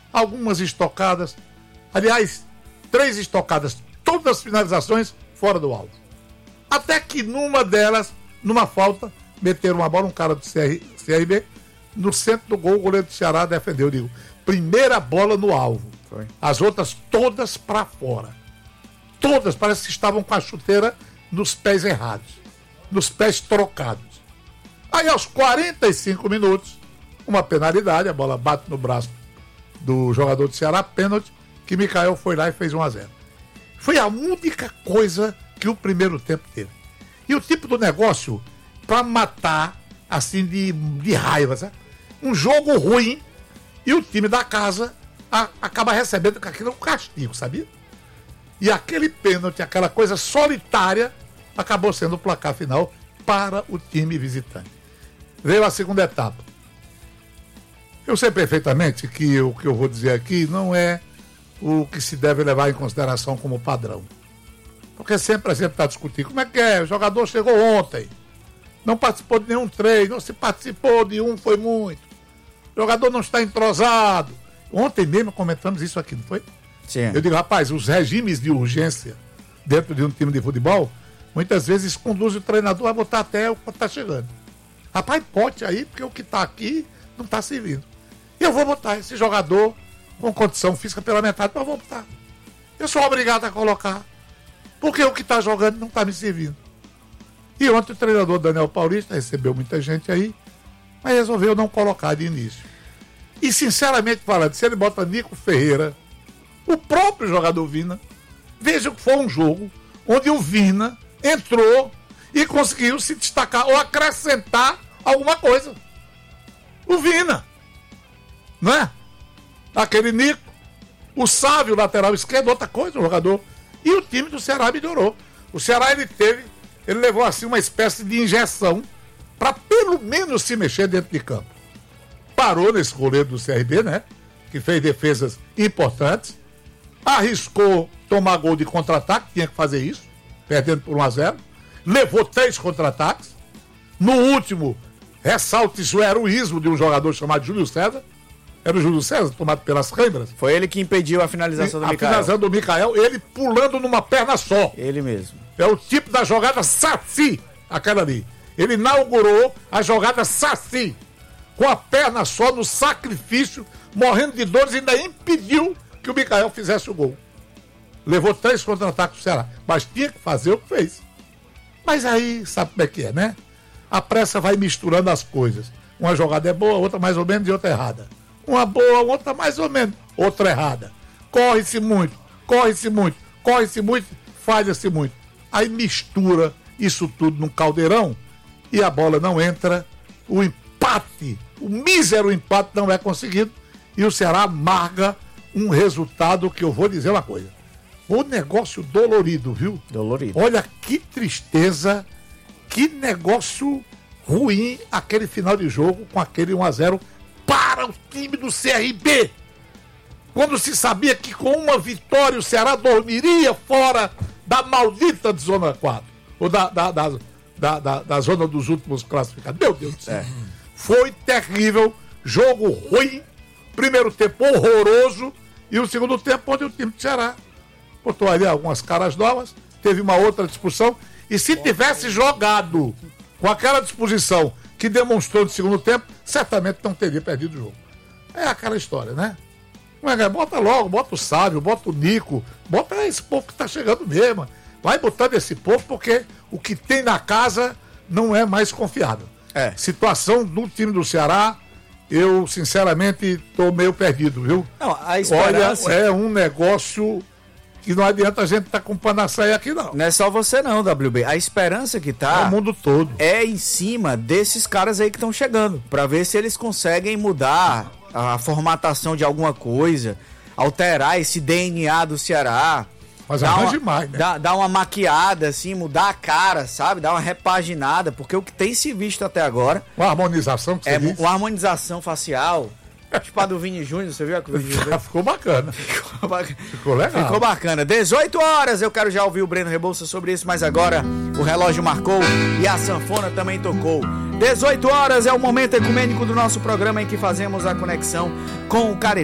algumas estocadas. Aliás, 3 estocadas, todas as finalizações fora do alvo. Até que numa delas, numa falta, meteram uma bola, um cara do CRB, no centro do gol, o goleiro do Ceará defendeu. Eu digo, primeira bola no alvo. Foi. As outras todas para fora. Todas, parece que estavam com a chuteira nos pés errados, nos pés trocados. Aí aos 45 minutos, uma penalidade, a bola bate no braço do jogador do Ceará, pênalti, que Micael foi lá e fez 1-0. Foi a única coisa que o primeiro tempo teve. E o tipo do negócio para matar, assim, de raiva, sabe? Um jogo ruim e o time da casa acaba recebendo aquilo um castigo, sabia? E aquele pênalti, aquela coisa solitária, acabou sendo o placar final para o time visitante. Veio a segunda etapa. Eu sei perfeitamente que o que eu vou dizer aqui não é o que se deve levar em consideração como padrão. Porque sempre a gente está discutindo. Como é que é? O jogador chegou ontem. Não participou de nenhum treino. Não se participou de um, foi muito. O jogador não está entrosado. Ontem mesmo comentamos isso aqui, não foi? Sim. Eu digo, rapaz, os regimes de urgência dentro de um time de futebol, muitas vezes conduzem o treinador a botar até o que está chegando. Rapaz, pode aí, porque o que está aqui não está servindo. E eu vou botar esse jogador com condição física pela metade, mas eu vou botar. Eu sou obrigado a colocar. Porque o que está jogando não está me servindo. E ontem o treinador Daniel Paulista recebeu muita gente aí, mas resolveu não colocar de início. E sinceramente falando, se ele bota Nico Ferreira, o próprio jogador Vina, veja que foi um jogo onde o Vina entrou e conseguiu se destacar ou acrescentar alguma coisa. O Vina, não é? Aquele Nico, o Sávio, lateral esquerdo, outra coisa, o jogador. E o time do Ceará melhorou. O Ceará ele levou assim uma espécie de injeção para pelo menos se mexer dentro de campo. Parou nesse goleiro do CRB, né? Que fez defesas importantes. Arriscou tomar gol de contra-ataque, tinha que fazer isso, perdendo por 1-0. Levou 3 contra-ataques. No último, ressalte o heroísmo de um jogador chamado Júlio César. Era o Júlio César, tomado pelas câimbras. Foi ele que impediu a finalização do Micael. A finalização do Micael, ele pulando numa perna só. Ele mesmo. É o tipo da jogada Saci, aquela ali. Ele inaugurou a jogada Saci, com a perna só, no sacrifício, morrendo de dores, e ainda impediu que o Micael fizesse o gol. Levou 3 contra-ataques do Ceará, mas tinha que fazer o que fez. Mas aí, sabe como é que é, né? A pressa vai misturando as coisas. Uma jogada é boa, outra mais ou menos e outra errada. Uma boa, outra mais ou menos, outra errada. Corre-se muito, falha-se muito. Aí mistura isso tudo num caldeirão e a bola não entra, o empate, o mísero empate não é conseguido e o Ceará amarga um resultado que eu vou dizer uma coisa. O negócio dolorido, viu? Dolorido. Olha que tristeza, que negócio ruim aquele final de jogo com aquele 1-0 para o time do CRB. Quando se sabia que com uma vitória o Ceará dormiria fora da maldita de zona 4. Ou da zona dos últimos classificados. Meu Deus do céu. Foi terrível, jogo ruim, primeiro tempo horroroso e o segundo tempo onde o time do Ceará botou ali algumas caras novas, teve uma outra discussão e se tivesse jogado com aquela disposição que demonstrou no segundo tempo, certamente não teria perdido o jogo. É aquela história, né? Bota logo, bota o Sávio, bota o Nico, bota esse povo que tá chegando mesmo. Vai botando esse povo porque o que tem na casa não é mais confiável. Situação do time do Ceará, eu sinceramente tô meio perdido, viu? Não, a esperança... Olha, é um negócio que não adianta a gente estar com pano a sair aqui, não. Não é só você não, WB. A esperança que tá... É o mundo todo. É em cima desses caras aí que estão chegando, pra ver se eles conseguem mudar a formatação de alguma coisa, alterar esse DNA do Ceará. Mas é demais, né? Dar uma maquiada, assim, mudar a cara, sabe? Dar uma repaginada, porque o que tem se visto até agora... Uma harmonização que você disse? Uma harmonização facial... Tipo a do Vini Júnior, você viu a que o Vini Júnior? Ficou bacana. Ficou legal. Ficou bacana. 18 horas, eu quero já ouvir o Breno Rebouças sobre isso, mas agora o relógio marcou e a sanfona também tocou. 18 horas é o momento ecumênico do nosso programa em que fazemos a conexão com o Cariri.